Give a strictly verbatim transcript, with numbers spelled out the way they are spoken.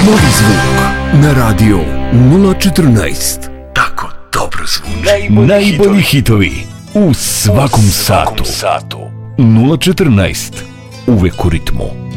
Novi zvuk na radio nula četrnaest. Tako dobro zvuči. Najbolji, Najbolji hitovi u svakom, u svakom satu. satu. nula četrnaest. Uvek u ritmu.